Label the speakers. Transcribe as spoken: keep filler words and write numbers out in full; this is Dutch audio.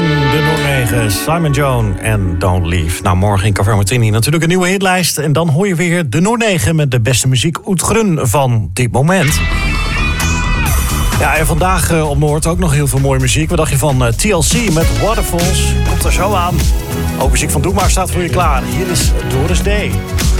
Speaker 1: de Noorwegen, Simon Jones en Don't Leave. Nou, morgen in Café Martini natuurlijk een nieuwe hitlijst. En dan hoor je weer de Noorwegen met de beste muziek Oetgrun van dit moment. Ja, en vandaag uh, op Noord ook nog heel veel mooie muziek. Wat dacht je van uh, T L C met Waterfalls? Komt er zo aan. Ook muziek van Doe Maar staat voor je klaar. Hier is Doris Day.